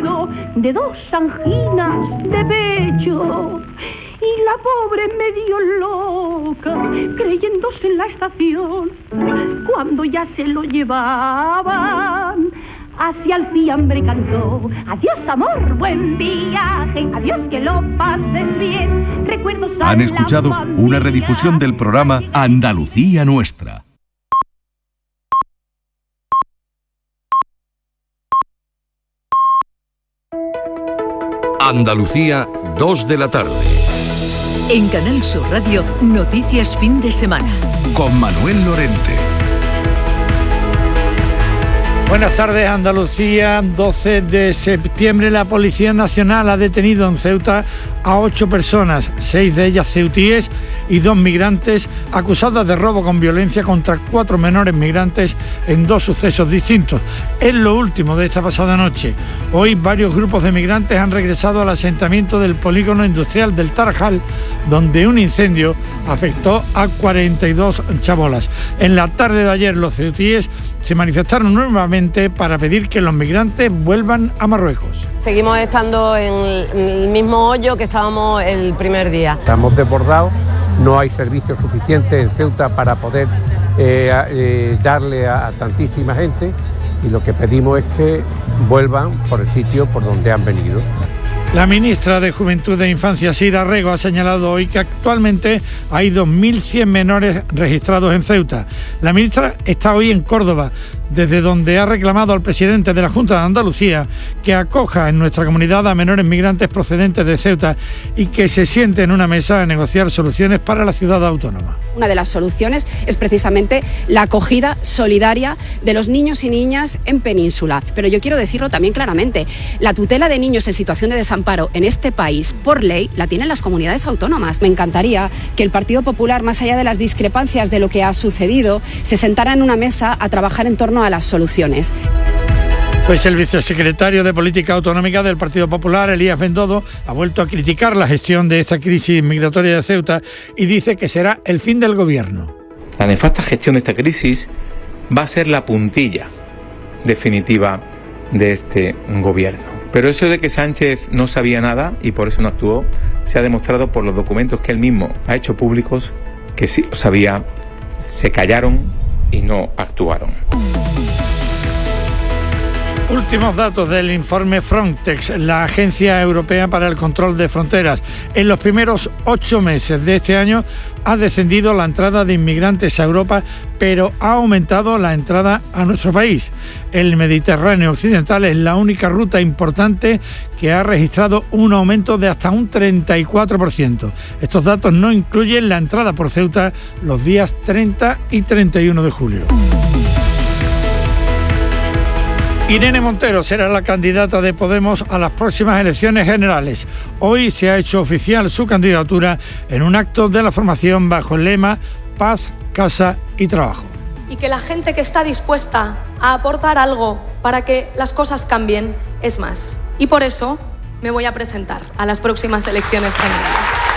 herido de 2 anginas de pecho. Y la pobre medio loca, creyéndose en la estación, cuando ya se lo llevaban, hacia el fiambre cantó: adiós amor, buen viaje, adiós que lo pases bien. Recuerdos. Han escuchado una redifusión del programa Andalucía Nuestra. Andalucía, 2 de la tarde. En Canal Sur Radio, Noticias Fin de Semana. Con Manuel Lorente. Buenas tardes, Andalucía. 12 de septiembre la Policía Nacional ha detenido en Ceuta a 8 personas, 6 de ellas ceutíes y 2 migrantes, acusadas de robo con violencia contra 4 menores migrantes en 2 sucesos distintos. Es lo último de esta pasada noche. Hoy varios grupos de migrantes han regresado al asentamiento del polígono industrial del Tarajal, donde un incendio afectó a 42 chabolas. En la tarde de ayer los ceutíes se manifestaron nuevamente para pedir que los migrantes vuelvan a Marruecos. Seguimos estando en el mismo hoyo que estábamos el primer día. Estamos desbordados, no hay servicios suficientes en Ceuta para poder darle a tantísima gente, y lo que pedimos es que vuelvan por el sitio por donde han venido. La ministra de Juventud e Infancia, Sira Rego, ha señalado hoy que actualmente hay 2.100 menores registrados en Ceuta. La ministra está hoy en Córdoba, desde donde ha reclamado al presidente de la Junta de Andalucía que acoja en nuestra comunidad a menores migrantes procedentes de Ceuta y que se siente en una mesa a negociar soluciones para la ciudad autónoma. Una de las soluciones es precisamente la acogida solidaria de los niños y niñas en Península. Pero yo quiero decirlo también claramente, la tutela de niños en situación de desamparo en este país, por ley, la tienen las comunidades autónomas. Me encantaría que el Partido Popular, más allá de las discrepancias de lo que ha sucedido, se sentara en una mesa a trabajar en torno a las soluciones. Pues el vicesecretario de Política Autonómica del Partido Popular, Elías Bendodo, ha vuelto a criticar la gestión de esta crisis migratoria de Ceuta y dice que será el fin del gobierno. La nefasta gestión de esta crisis va a ser la puntilla definitiva de este gobierno. Pero eso de que Sánchez no sabía nada y por eso no actuó, se ha demostrado por los documentos que él mismo ha hecho públicos que sí lo sabía, se callaron y no actuaron. Últimos datos del informe Frontex, la Agencia Europea para el Control de Fronteras. En los primeros 8 meses de este año ha descendido la entrada de inmigrantes a Europa, pero ha aumentado la entrada a nuestro país. El Mediterráneo occidental es la única ruta importante que ha registrado un aumento de hasta un 34%. Estos datos no incluyen la entrada por Ceuta los días 30 y 31 de julio. Irene Montero será la candidata de Podemos a las próximas elecciones generales. Hoy se ha hecho oficial su candidatura en un acto de la formación bajo el lema Paz, Casa y Trabajo. Y que la gente que está dispuesta a aportar algo para que las cosas cambien es más. Y por eso me voy a presentar a las próximas elecciones generales.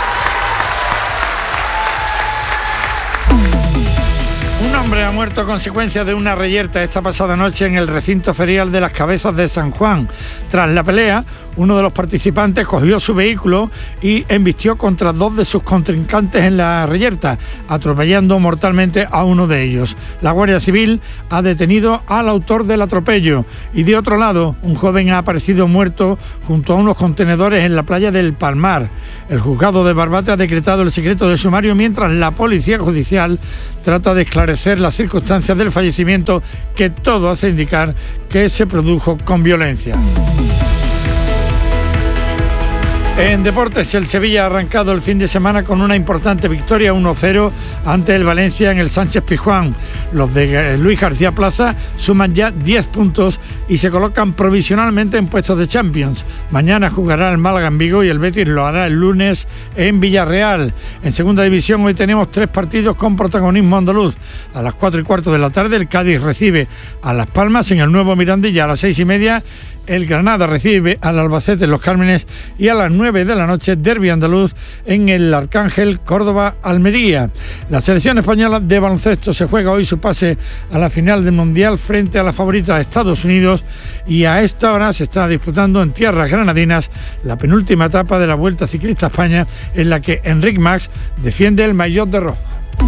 Un hombre ha muerto a consecuencia de una reyerta esta pasada noche en el recinto ferial de Las Cabezas de San Juan. Tras la pelea, uno de los participantes cogió su vehículo y embistió contra 2 de sus contrincantes en la reyerta, atropellando mortalmente a uno de ellos. La Guardia Civil ha detenido al autor del atropello y de otro lado, un joven ha aparecido muerto junto a unos contenedores en la playa del Palmar. El juzgado de Barbate ha decretado el secreto de sumario mientras la Policía Judicial trata de esclarecer las circunstancias del fallecimiento, que todo hace indicar que se produjo con violencia. En deportes, el Sevilla ha arrancado el fin de semana con una importante victoria 1-0 ante el Valencia en el Sánchez-Pizjuán. Los de Luis García Plaza suman ya 10 puntos y se colocan provisionalmente en puestos de Champions. Mañana jugará el Málaga en Vigo y el Betis lo hará el lunes en Villarreal. En segunda división hoy tenemos 3 partidos con protagonismo andaluz. A las 4:15 de la tarde el Cádiz recibe a Las Palmas en el nuevo Mirandilla. A las 6:30 el Granada recibe al Albacete en Los Cármenes y a las 9 de la noche derbi andaluz en el Arcángel Córdoba-Almería. La selección española de baloncesto se juega hoy su pase a la final del Mundial frente a la favorita de Estados Unidos y a esta hora se está disputando en tierras granadinas la penúltima etapa de la Vuelta Ciclista a España, en la que Enric Mas defiende el maillot de rojo.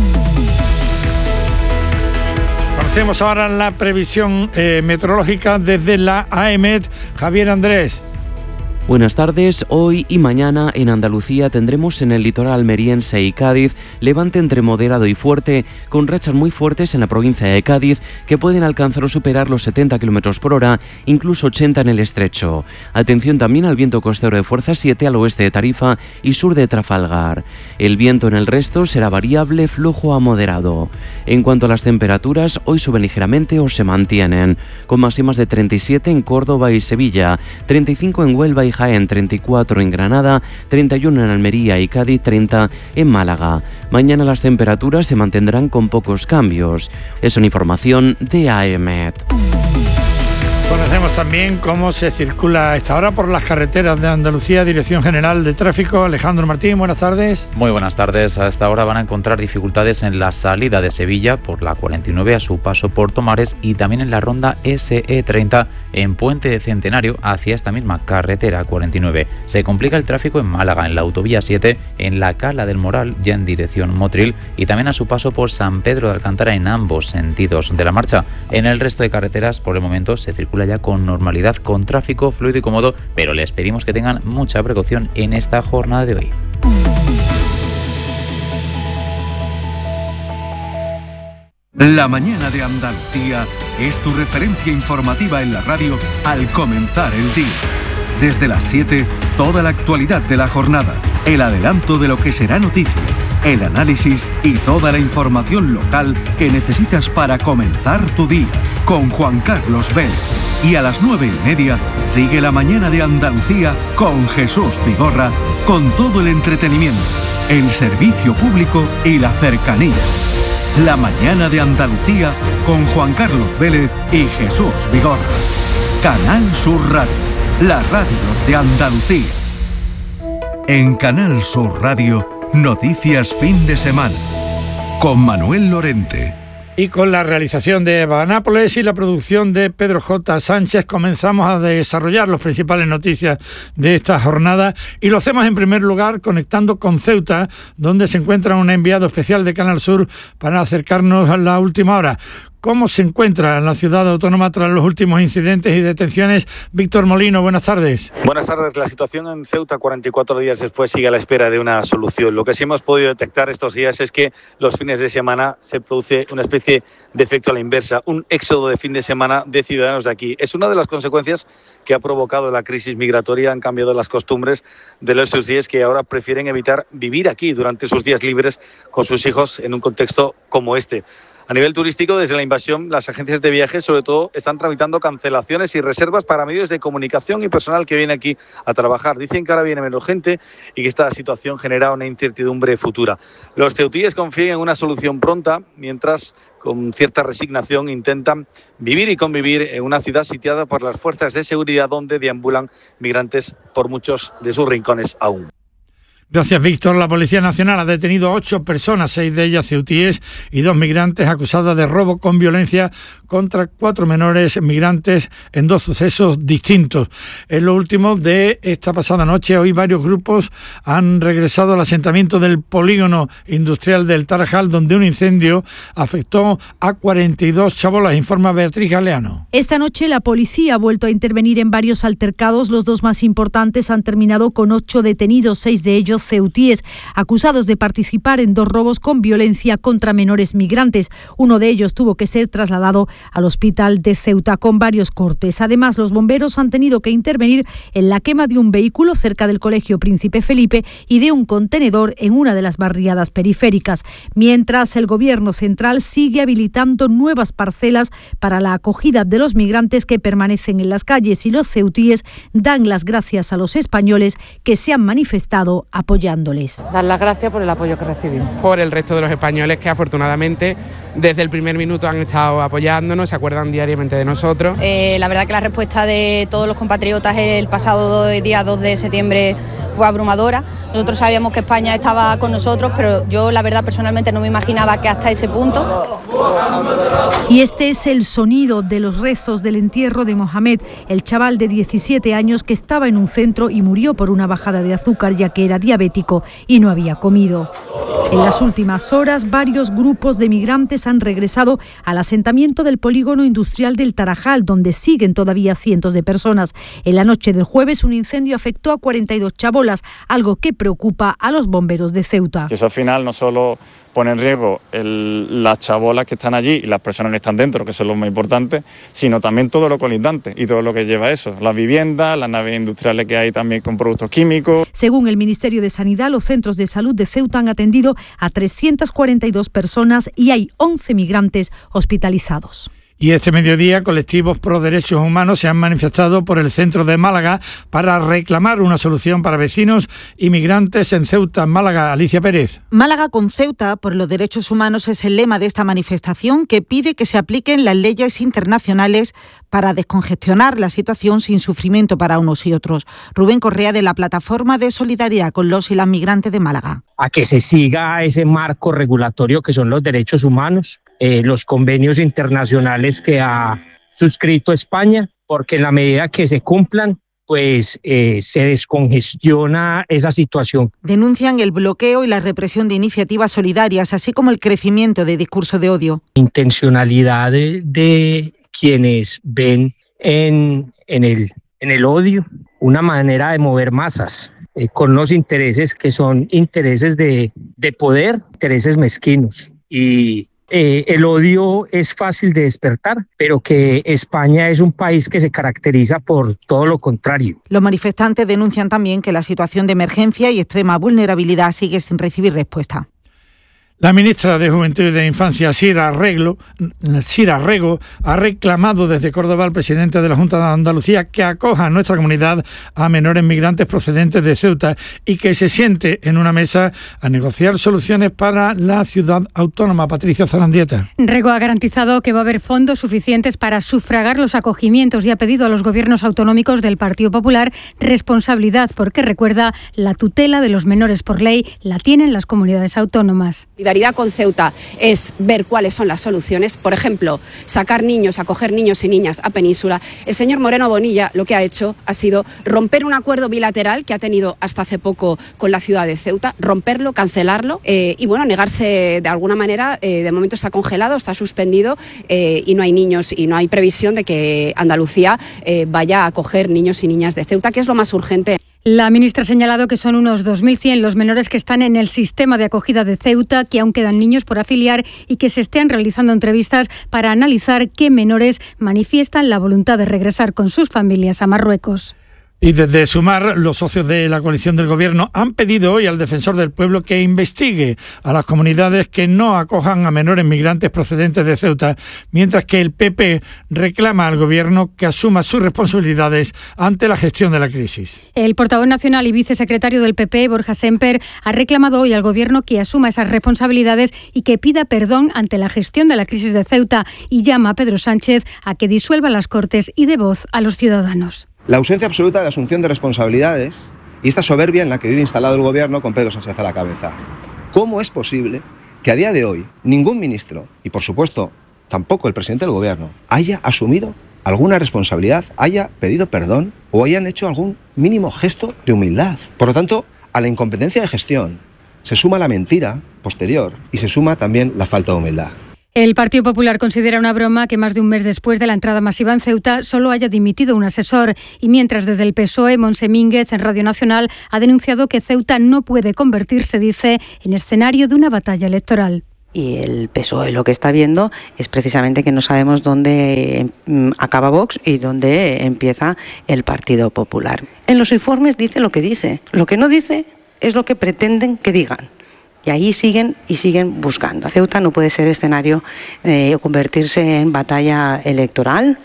Conocemos ahora la previsión meteorológica desde la AEMET. Javier Andrés. Buenas tardes. Hoy y mañana en Andalucía tendremos en el litoral almeriense y Cádiz levante entre moderado y fuerte, con rachas muy fuertes en la provincia de Cádiz que pueden alcanzar o superar los 70 km por hora, incluso 80 en el estrecho. Atención también al viento costero de fuerza 7 al oeste de Tarifa y sur de Trafalgar. El viento en el resto será variable, flojo a moderado. En cuanto a las temperaturas, hoy suben ligeramente o se mantienen, con máximas de 37 en Córdoba y Sevilla, 35 en Huelva y Jaén, 34 en Granada, 31 en Almería y Cádiz, 30 en Málaga. Mañana las temperaturas se mantendrán con pocos cambios. Es una información de AEMET. Conocemos también cómo se circula a esta hora por las carreteras de Andalucía. Dirección General de Tráfico, Alejandro Martín, buenas tardes. Muy buenas tardes. A esta hora van a encontrar dificultades en la salida de Sevilla por la 49 a su paso por Tomares y también en la ronda SE30 en Puente de Centenario hacia esta misma carretera 49. Se complica el tráfico en Málaga, en la autovía 7, en la Cala del Moral, ya en dirección Motril, y también a su paso por San Pedro de Alcántara en ambos sentidos de la marcha. En el resto de carreteras, por el momento, se circula ya con normalidad, con tráfico fluido y cómodo, pero les pedimos que tengan mucha precaución en esta jornada de hoy. La mañana de Andalucía es tu referencia informativa en la radio al comenzar el día. Desde las 7, toda la actualidad de la jornada, el adelanto de lo que será noticia, el análisis y toda la información local que necesitas para comenzar tu día, con Juan Carlos Vélez. Y a las 9:30 sigue la mañana de Andalucía con Jesús Vigorra, con todo el entretenimiento, el servicio público y la cercanía. La mañana de Andalucía con Juan Carlos Vélez y Jesús Vigorra. Canal Sur Radio, la radio de Andalucía. En Canal Sur Radio, noticias fin de semana, con Manuel Lorente. Y con la realización de Eva Nápoles y la producción de Pedro J. Sánchez comenzamos a desarrollar las principales noticias de esta jornada y lo hacemos en primer lugar conectando con Ceuta, donde se encuentra un enviado especial de Canal Sur para acercarnos a la última hora. ¿Cómo se encuentra la ciudad autónoma tras los últimos incidentes y detenciones? Víctor Molino, buenas tardes. Buenas tardes. La situación en Ceuta 44 días después sigue a la espera de una solución. Lo que sí hemos podido detectar estos días es que los fines de semana se produce una especie de efecto a la inversa, un éxodo de fin de semana de ciudadanos de aquí. Es una de las consecuencias que ha provocado la crisis migratoria. Han cambiado las costumbres de los ciudadanos que ahora prefieren evitar vivir aquí durante sus días libres con sus hijos en un contexto como este. A nivel turístico, desde la invasión, las agencias de viajes, sobre todo, están tramitando cancelaciones y reservas para medios de comunicación y personal que viene aquí a trabajar. Dicen que ahora viene menos gente y que esta situación genera una incertidumbre futura. Los ceutíes confían en una solución pronta, mientras con cierta resignación intentan vivir y convivir en una ciudad sitiada por las fuerzas de seguridad donde deambulan migrantes por muchos de sus rincones aún. Gracias, Víctor. La Policía Nacional ha detenido 8 personas, 6 de ellas ceutíes y 2 migrantes acusadas de robo con violencia contra 4 menores migrantes en 2 sucesos distintos. Es lo último de esta pasada noche. Hoy varios grupos han regresado al asentamiento del polígono industrial del Tarajal, donde un incendio afectó a 42 chabolas, informa Beatriz Galeano. Esta noche la policía ha vuelto a intervenir en varios altercados. Los 2 más importantes han terminado con 8 detenidos, 6 de ellos ceutíes, acusados de participar en 2 robos con violencia contra menores migrantes. Uno de ellos tuvo que ser trasladado al hospital de Ceuta con varios cortes. Además, los bomberos han tenido que intervenir en la quema de un vehículo cerca del Colegio Príncipe Felipe y de un contenedor en una de las barriadas periféricas. Mientras, el Gobierno central sigue habilitando nuevas parcelas para la acogida de los migrantes que permanecen en las calles, y los ceutíes dan las gracias a los españoles que se han manifestado apoyándoles. Dar las gracias por el apoyo que recibimos. Por el resto de los españoles que afortunadamente desde el primer minuto han estado apoyándonos, se acuerdan diariamente de nosotros. La verdad que la respuesta de todos los compatriotas el pasado día 2 de septiembre fue abrumadora. Nosotros sabíamos que España estaba con nosotros, pero yo la verdad personalmente no me imaginaba que hasta ese punto. Y este es el sonido de los rezos del entierro de Mohamed, el chaval de 17 años que estaba en un centro y murió por una bajada de azúcar ya que era diabético y no había comido. En las últimas horas, varios grupos de migrantes han regresado al asentamiento del polígono industrial del Tarajal, donde siguen todavía cientos de personas. En la noche del jueves, un incendio afectó a 42 chabolas, algo que preocupa a los bomberos de Ceuta. Eso al final no solo pone en riesgo las chabolas que están allí y las personas que están dentro, que son los más importantes, sino también todo lo colindante y todo lo que lleva eso, las viviendas, las naves industriales que hay también con productos químicos. Según el Ministerio de Sanidad, los centros de salud de Ceuta han atendido a 342 personas y hay 11 migrantes hospitalizados. Y este mediodía, colectivos pro derechos humanos se han manifestado por el centro de Málaga para reclamar una solución para vecinos y migrantes en Ceuta. Málaga, Alicia Pérez. Málaga con Ceuta por los derechos humanos es el lema de esta manifestación, que pide que se apliquen las leyes internacionales para descongestionar la situación sin sufrimiento para unos y otros. Rubén Correa, de la Plataforma de Solidaridad con los y las Migrantes de Málaga. A que se siga ese marco regulatorio que son los derechos humanos, los convenios internacionales que ha suscrito España, porque en la medida que se cumplan, pues se descongestiona esa situación. Denuncian el bloqueo y la represión de iniciativas solidarias, así como el crecimiento de discurso de odio. Intencionalidad de quienes ven en el odio una manera de mover masas, con unos intereses que son intereses de poder, intereses mezquinos. Y el odio es fácil de despertar, pero que España es un país que se caracteriza por todo lo contrario. Los manifestantes denuncian también que la situación de emergencia y extrema vulnerabilidad sigue sin recibir respuesta. La ministra de Juventud y de Infancia, Sira Rego, ha reclamado desde Córdoba al presidente de la Junta de Andalucía que acoja a nuestra comunidad a menores migrantes procedentes de Ceuta y que se siente en una mesa a negociar soluciones para la ciudad autónoma. Patricia Zarandieta. Rego ha garantizado que va a haber fondos suficientes para sufragar los acogimientos y ha pedido a los gobiernos autonómicos del Partido Popular responsabilidad, porque recuerda, la tutela de los menores por ley la tienen las comunidades autónomas. Solidaridad con Ceuta es ver cuáles son las soluciones. Por ejemplo, sacar niños, acoger niños y niñas a Península. El señor Moreno Bonilla lo que ha hecho ha sido romper un acuerdo bilateral que ha tenido hasta hace poco con la ciudad de Ceuta, romperlo, cancelarlo y bueno, negarse de alguna manera. De momento está congelado, está suspendido y no hay niños y no hay previsión de que Andalucía vaya a acoger niños y niñas de Ceuta, que es lo más urgente. La ministra ha señalado que son unos 2.100 los menores que están en el sistema de acogida de Ceuta, que aún quedan niños por afiliar y que se estén realizando entrevistas para analizar qué menores manifiestan la voluntad de regresar con sus familias a Marruecos. Y desde Sumar, los socios de la coalición del Gobierno han pedido hoy al Defensor del Pueblo que investigue a las comunidades que no acojan a menores migrantes procedentes de Ceuta, mientras que el PP reclama al Gobierno que asuma sus responsabilidades ante la gestión de la crisis. El portavoz nacional y vicesecretario del PP, Borja Semper, ha reclamado hoy al Gobierno que asuma esas responsabilidades y que pida perdón ante la gestión de la crisis de Ceuta y llama a Pedro Sánchez a que disuelva las Cortes y dé voz a los ciudadanos. La ausencia absoluta de asunción de responsabilidades y esta soberbia en la que vive instalado el Gobierno con Pedro Sánchez a la cabeza. ¿Cómo es posible que a día de hoy ningún ministro, y por supuesto tampoco el presidente del Gobierno, haya asumido alguna responsabilidad, haya pedido perdón o hayan hecho algún mínimo gesto de humildad? Por lo tanto, a la incompetencia de gestión se suma la mentira posterior y se suma también la falta de humildad. El Partido Popular considera una broma que más de un mes después de la entrada masiva en Ceuta solo haya dimitido un asesor y mientras desde el PSOE, Montse Mínguez en Radio Nacional ha denunciado que Ceuta no puede convertirse, dice, en escenario de una batalla electoral. Y el PSOE lo que está viendo es precisamente que no sabemos dónde acaba Vox y dónde empieza el Partido Popular. En los informes dice lo que dice, lo que no dice es lo que pretenden que digan. Y ahí siguen buscando. Ceuta no puede ser escenario o convertirse en batalla electoral.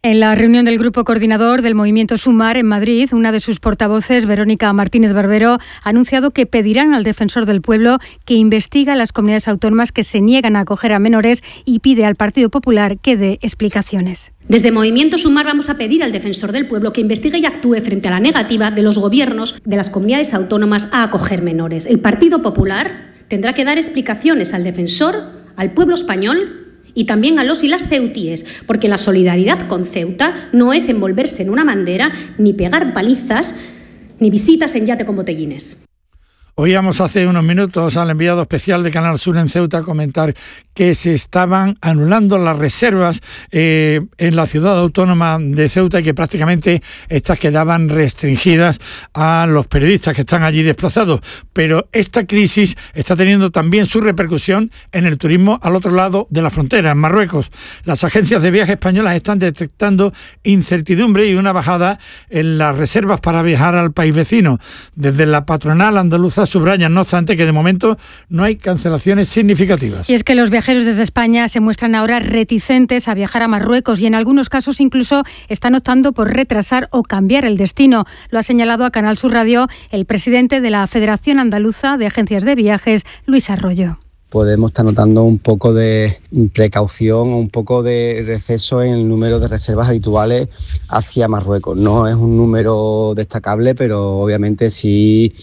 En la reunión del grupo coordinador del movimiento Sumar en Madrid, una de sus portavoces, Verónica Martínez Barbero, ha anunciado que pedirán al defensor del pueblo que investigue a las comunidades autónomas que se niegan a acoger a menores y pide al Partido Popular que dé explicaciones. Desde Movimiento Sumar vamos a pedir al defensor del pueblo que investigue y actúe frente a la negativa de los gobiernos de las comunidades autónomas a acoger menores. El Partido Popular tendrá que dar explicaciones al defensor, al pueblo español y también a los y las ceutíes, porque la solidaridad con Ceuta no es envolverse en una bandera, ni pegar palizas, ni visitas en yate con botellines. Oíamos hace unos minutos al enviado especial de Canal Sur en Ceuta a comentar que se estaban anulando las reservas en la ciudad autónoma de Ceuta y que prácticamente estas quedaban restringidas a los periodistas que están allí desplazados. Pero esta crisis está teniendo también su repercusión en el turismo al otro lado de la frontera, en Marruecos. Las agencias de viaje españolas están detectando incertidumbre y una bajada en las reservas para viajar al país vecino. Desde la patronal andaluza subrayan, no obstante, que de momento no hay cancelaciones significativas. Y es que los viajeros desde España se muestran ahora reticentes a viajar a Marruecos y en algunos casos incluso están optando por retrasar o cambiar el destino. Lo ha señalado a Canal Sur Radio el presidente de la Federación Andaluza de Agencias de Viajes, Luis Arroyo. Podemos estar notando un poco de precaución, un poco de receso en el número de reservas habituales hacia Marruecos. No es un número destacable, pero obviamente sí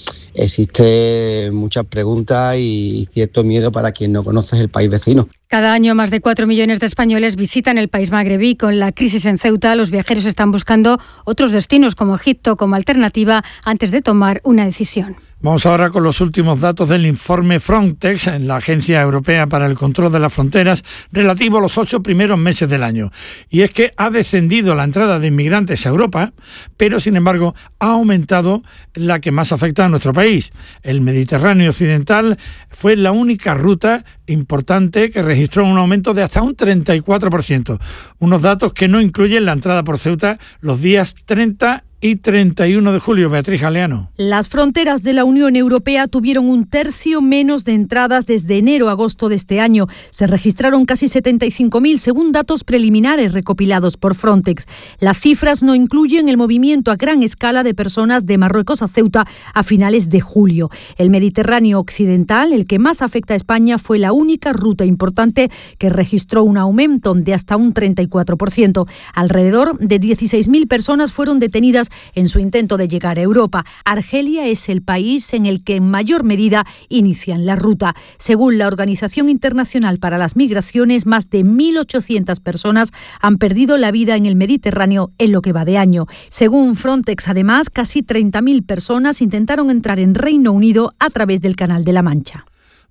existe muchas preguntas y cierto miedo para quien no conoce el país vecino. Cada año más de 4 millones de españoles visitan el país magrebí. Con la crisis en Ceuta, los viajeros están buscando otros destinos como Egipto como alternativa antes de tomar una decisión. Vamos ahora con los últimos datos del informe Frontex, en la Agencia Europea para el Control de las Fronteras, relativo a los 8 primeros meses del año. Y es que ha descendido la entrada de inmigrantes a Europa, pero sin embargo ha aumentado la que más afecta a nuestro país. El Mediterráneo occidental fue la única ruta importante que registró un aumento de hasta un 34%. Unos datos que no incluyen la entrada por Ceuta los días 30 y 31 de julio. Beatriz Galeano. Las fronteras de la Unión Europea tuvieron un tercio menos de entradas desde enero a agosto de este año. Se registraron casi 75.000 según datos preliminares recopilados por Frontex. Las cifras no incluyen el movimiento a gran escala de personas de Marruecos a Ceuta a finales de julio. El Mediterráneo occidental, el que más afecta a España, fue la única ruta importante que registró un aumento de hasta un 34%. Alrededor de 16.000 personas fueron detenidas en su intento de llegar a Europa. Argelia es el país en el que en mayor medida inician la ruta. Según la Organización Internacional para las Migraciones, más de 1.800 personas han perdido la vida en el Mediterráneo en lo que va de año. Según Frontex, además, casi 30.000 personas intentaron entrar en Reino Unido a través del Canal de la Mancha.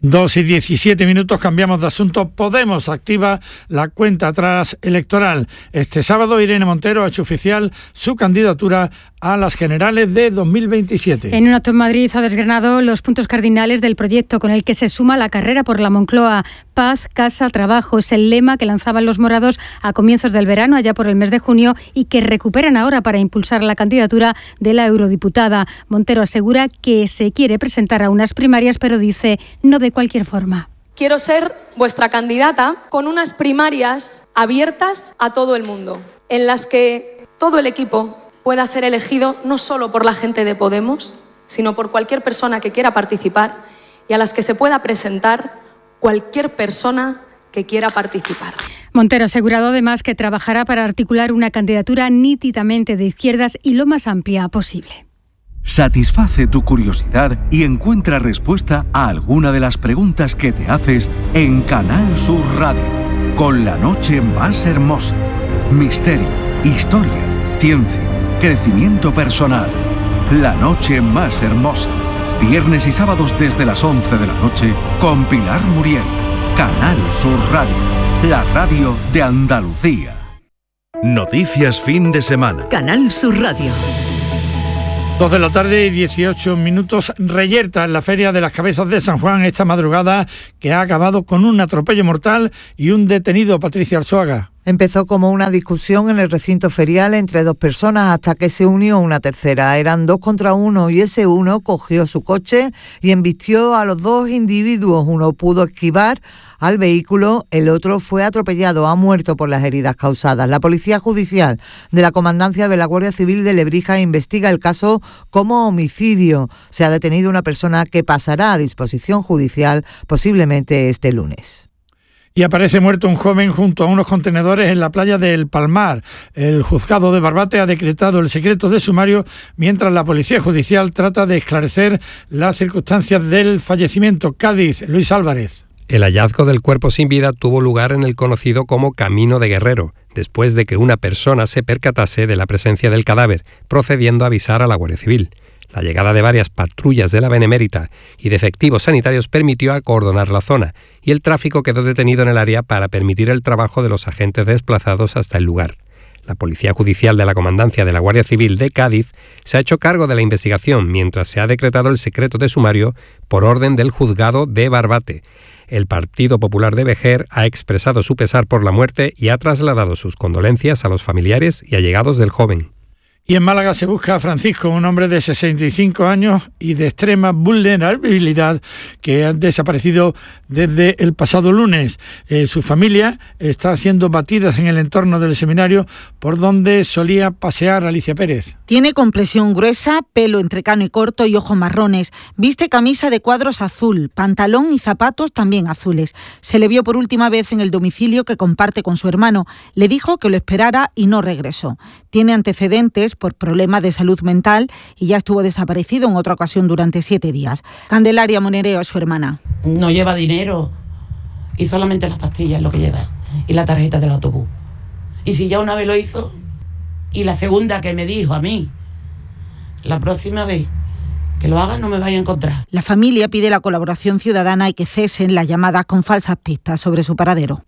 2:17, cambiamos de asunto. Podemos activa la cuenta atrás electoral. Este sábado Irene Montero ha hecho oficial su candidatura a las generales de 2027. En un acto en Madrid ha desgranado los puntos cardinales del proyecto con el que se suma la carrera por la Moncloa. Paz, casa, trabajo es el lema que lanzaban los morados a comienzos del verano, allá por el mes de junio, y que recuperan ahora para impulsar la candidatura de la eurodiputada. Montero asegura que se quiere presentar a unas primarias, pero dice no de cualquier forma. Quiero ser vuestra candidata con unas primarias abiertas a todo el mundo, en las que todo el equipo pueda ser elegido no solo por la gente de Podemos, sino por cualquier persona que quiera participar y a las que se pueda presentar cualquier persona que quiera participar. Montero ha asegurado además que trabajará para articular una candidatura nítidamente de izquierdas y lo más amplia posible. Satisface tu curiosidad y encuentra respuesta a alguna de las preguntas que te haces en Canal Sur Radio, con la noche más hermosa. Misterio, historia, ciencia, crecimiento personal. La noche más hermosa. Viernes y sábados desde las 11 de la noche con Pilar Muriel. Canal Sur Radio, la radio de Andalucía. Noticias fin de semana. Canal Sur Radio. 2 de la tarde y 18 minutos. Reyerta en la Feria de las Cabezas de San Juan esta madrugada, que ha acabado con un atropello mortal y un detenido. Patricia Arzuaga. Empezó como una discusión en el recinto ferial entre dos personas hasta que se unió una tercera. Eran 2 contra 1 y ese uno cogió su coche y embistió a los dos individuos. Uno pudo esquivar al vehículo, el otro fue atropellado, ha muerto por las heridas causadas. La Policía Judicial de la Comandancia de la Guardia Civil de Lebrija investiga el caso como homicidio. Se ha detenido una persona que pasará a disposición judicial posiblemente este lunes. Y aparece muerto un joven junto a unos contenedores en la playa del Palmar. El juzgado de Barbate ha decretado el secreto de sumario mientras la Policía Judicial trata de esclarecer las circunstancias del fallecimiento. Cádiz, Luis Álvarez. El hallazgo del cuerpo sin vida tuvo lugar en el conocido como Camino de Guerrero, después de que una persona se percatase de la presencia del cadáver, procediendo a avisar a la Guardia Civil. La llegada de varias patrullas de la Benemérita y de efectivos sanitarios permitió acordonar la zona y el tráfico quedó detenido en el área para permitir el trabajo de los agentes desplazados hasta el lugar. La Policía Judicial de la Comandancia de la Guardia Civil de Cádiz se ha hecho cargo de la investigación mientras se ha decretado el secreto de sumario por orden del juzgado de Barbate. El Partido Popular de Vejer ha expresado su pesar por la muerte y ha trasladado sus condolencias a los familiares y allegados del joven. Y en Málaga se busca a Francisco, un hombre de 65 años y de extrema vulnerabilidad que ha desaparecido desde el pasado lunes. Su familia está siendo batida en el entorno del seminario por donde solía pasear Alicia Pérez. Tiene complexión gruesa, pelo entrecano y corto y ojos marrones. Viste camisa de cuadros azul, pantalón y zapatos también azules. Se le vio por última vez en el domicilio que comparte con su hermano. Le dijo que lo esperara y no regresó. Tiene antecedentes por problemas de salud mental y ya estuvo desaparecido en otra ocasión durante 7 días. Candelaria Monereo es su hermana. No lleva dinero y solamente las pastillas es lo que lleva y la tarjeta del autobús. Y si ya una vez lo hizo y la segunda que me dijo a mí, la próxima vez que lo haga no me vaya a encontrar. La familia pide la colaboración ciudadana y que cesen las llamadas con falsas pistas sobre su paradero.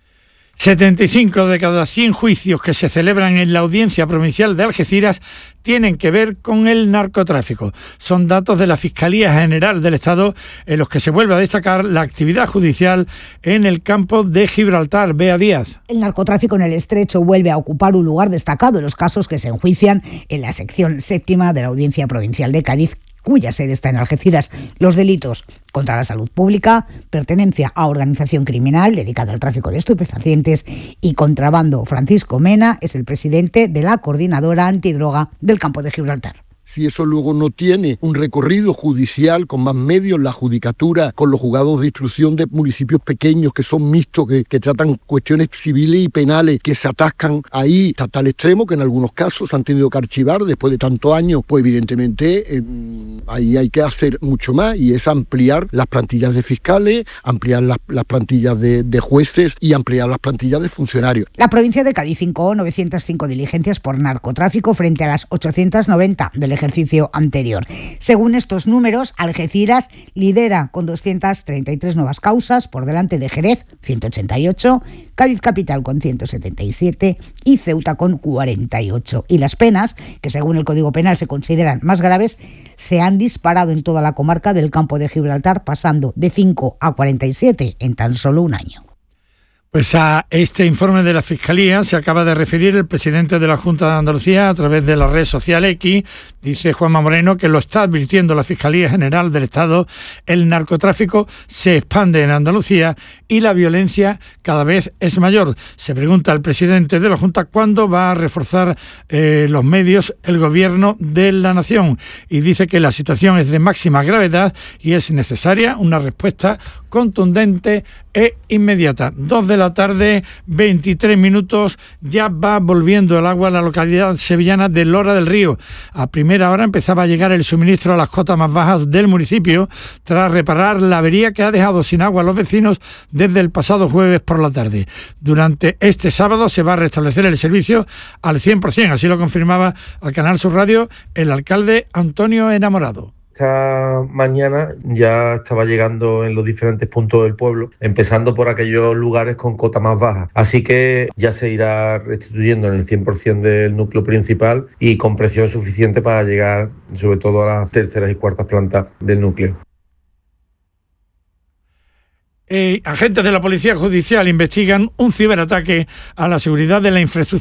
75 de cada 100 juicios que se celebran en la Audiencia Provincial de Algeciras tienen que ver con el narcotráfico. Son datos de la Fiscalía General del Estado en los que se vuelve a destacar la actividad judicial en el campo de Gibraltar. Bea Díaz. El narcotráfico en el Estrecho vuelve a ocupar un lugar destacado en los casos que se enjuician en la sección 7ª de la Audiencia Provincial de Cádiz, cuya sede está en Algeciras. Los delitos contra la salud pública, pertenencia a organización criminal dedicada al tráfico de estupefacientes y contrabando. Francisco Mena es el presidente de la Coordinadora Antidroga del Campo de Gibraltar. Si eso luego no tiene un recorrido judicial con más medios, la judicatura, con los juzgados de instrucción de municipios pequeños que son mixtos, que tratan cuestiones civiles y penales, que se atascan ahí hasta tal extremo que en algunos casos se han tenido que archivar después de tantos años, pues evidentemente ahí hay que hacer mucho más y es ampliar las plantillas de fiscales, ampliar las plantillas de jueces y ampliar las plantillas de funcionarios. La provincia de Cádiz fincó 905 diligencias por narcotráfico frente a las 890 del ejercicio anterior. Según estos números, Algeciras lidera con 233 nuevas causas, por delante de Jerez, 188, Cádiz Capital con 177 y Ceuta con 48. Y las penas, que según el Código Penal se consideran más graves, se han disparado en toda la comarca del Campo de Gibraltar, pasando de 5 a 47 en tan solo un año. Pues a este informe de la Fiscalía se acaba de referir el presidente de la Junta de Andalucía a través de la red social X. Dice Juanma Moreno que lo está advirtiendo la Fiscalía General del Estado. El narcotráfico se expande en Andalucía y la violencia cada vez es mayor. Se pregunta al presidente de la Junta cuándo va a reforzar los medios el gobierno de la nación. Y dice que la situación es de máxima gravedad y es necesaria una respuesta contundente e inmediata. 2 de la tarde, 23 minutos, ya va volviendo el agua a la localidad sevillana de Lora del Río. A primera hora empezaba a llegar el suministro a las cotas más bajas del municipio tras reparar la avería que ha dejado sin agua a los vecinos desde el pasado jueves por la tarde. Durante este sábado se va a restablecer el servicio al 100%, así lo confirmaba al Canal Sur Radio el alcalde Antonio Enamorado. Esta mañana ya estaba llegando en los diferentes puntos del pueblo, empezando por aquellos lugares con cota más baja. Así que ya se irá restituyendo en el 100% del núcleo principal y con presión suficiente para llegar sobre todo a las terceras y cuartas plantas del núcleo. Agentes de la Policía Judicial investigan un ciberataque a la seguridad de la infraestructura